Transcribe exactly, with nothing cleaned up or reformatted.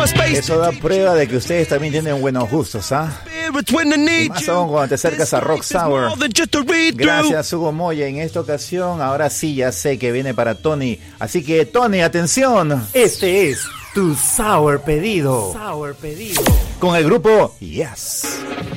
Eso da prueba de que ustedes también tienen buenos gustos, ¿ah? ¿eh? Y más aún cuando te acercas a Rock Sour. Gracias, Hugo Moya. En esta ocasión, ahora sí ya sé que viene para Tony. Así que, Tony, atención. Este es tu Sour pedido. Sour pedido. Con el grupo Yes.